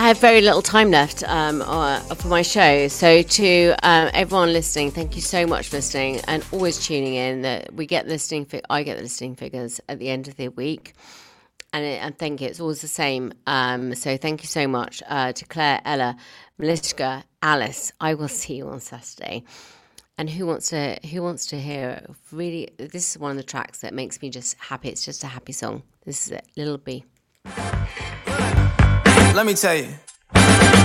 I have very little time left for my show. So to everyone listening, thank you so much for listening and always tuning in. That we get I get the listening figures at the end of the week, and thank you. It's always the same. So thank you so much to Claire, Ella, Malishka, Alice. I will see you on Saturday. And who wants to hear? Really, this is one of the tracks that makes me just happy. It's just a happy song. This is it, Little B. Let me tell you.